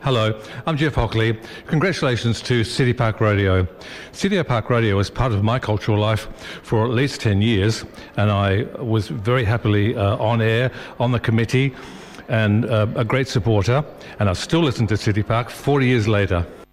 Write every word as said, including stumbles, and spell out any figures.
Hello, I'm Jeff Hockley. Congratulations to City Park Radio. City Park Radio was part of my cultural life for at least ten years, and I was very happily uh, on air, on the committee, and uh, a great supporter, and I still listen to City Park forty years later.